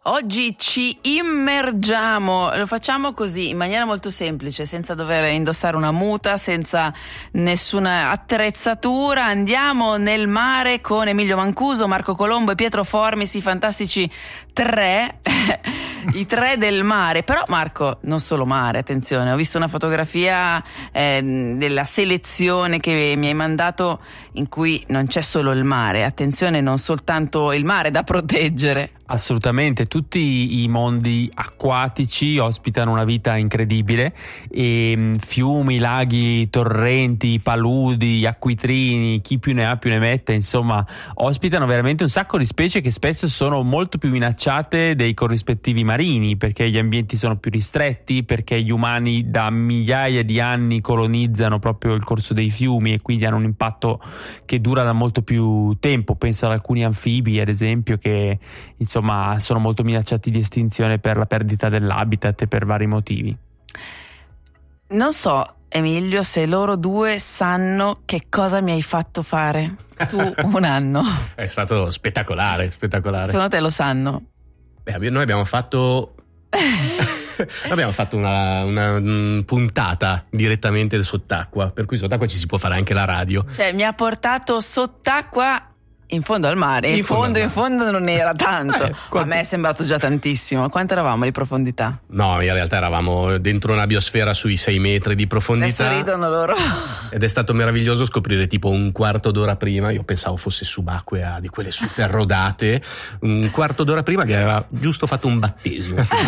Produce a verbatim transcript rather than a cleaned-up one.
Oggi ci immergiamo, lo facciamo così in maniera molto semplice, senza dover indossare una muta, senza nessuna attrezzatura. Andiamo nel mare con Emilio Mancuso, Marco Colombo e Pietro Formis, i fantastici tre, i tre del mare. Però Marco, non solo mare, attenzione, ho visto una fotografia eh, della selezione che mi hai mandato in cui non c'è solo il mare, attenzione, non soltanto il mare da proteggere. Assolutamente, tutti i mondi acquatici ospitano una vita incredibile e fiumi, laghi, torrenti, paludi, acquitrini, chi più ne ha più ne mette, insomma ospitano veramente un sacco di specie che spesso sono molto più minacciate dei corrispettivi marini, perché gli ambienti sono più ristretti, perché gli umani da migliaia di anni colonizzano proprio il corso dei fiumi e quindi hanno un impatto che dura da molto più tempo. Penso ad alcuni anfibi, ad esempio, che insomma sono molto minacciati di estinzione per la perdita dell'habitat e per vari motivi. Non so, Emilio, se loro due sanno che cosa mi hai fatto fare tu un anno. È stato spettacolare, spettacolare. Secondo te lo sanno? Beh, noi abbiamo fatto abbiamo fatto una, una puntata direttamente sott'acqua, per cui sott'acqua ci si può fare anche la radio. Cioè mi ha portato sott'acqua in fondo al mare, in, in fondo, fondo in fondo non era tanto. Eh, quanto... A me è sembrato già tantissimo. Quanto eravamo di profondità? No, in realtà eravamo dentro una biosfera sui sei metri di profondità. Adesso ridono loro. Ed è stato meraviglioso scoprire tipo un quarto d'ora prima, io pensavo fosse subacquea di quelle super rodate, un quarto d'ora prima che aveva giusto fatto un battesimo.